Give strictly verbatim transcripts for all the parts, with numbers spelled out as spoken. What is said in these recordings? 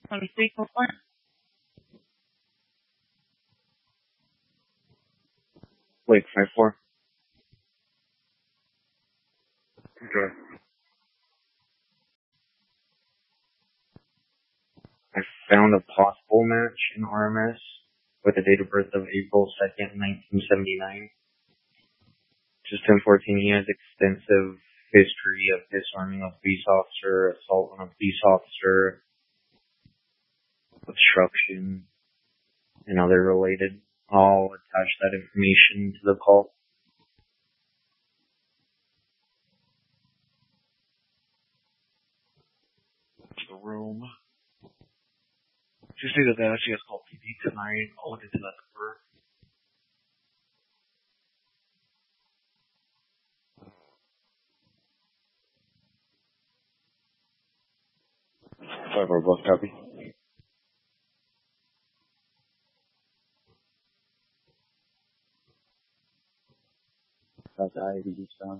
Let me speak for one. Wait, five four. Okay. I found a possible match in R M S with a date of birth of April second, nineteen seventy-nine. Just ten fourteen, he has extensive history of disarming a police officer, assault on a police officer, obstruction, and other related. I'll attach that information to the call. The room. Just say that that actually has called P D tonight. I'll look into that number. Five or both copy. That's I D sound.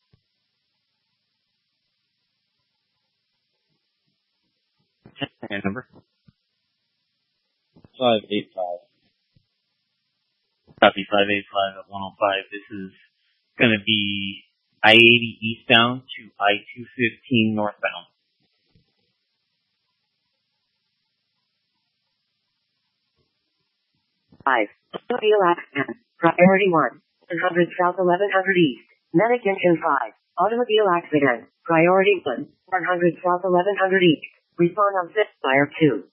And number? Five eight five. Copy five eight five at one oh five. This is going to be I eighty eastbound to I two fifteen northbound. Five. Automobile accident. Priority one. one hundred south eleven hundred east. Medic engine five. Automobile accident. Priority one. one hundred south eleven hundred east. Respond on fifth fire two.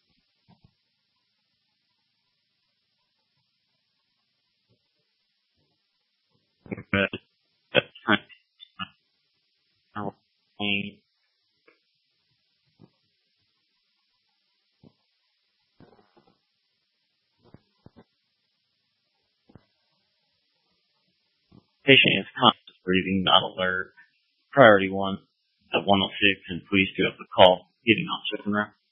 Patient is conscious breathing, not alert. Priority one at one oh six, and please do have the call getting on second round.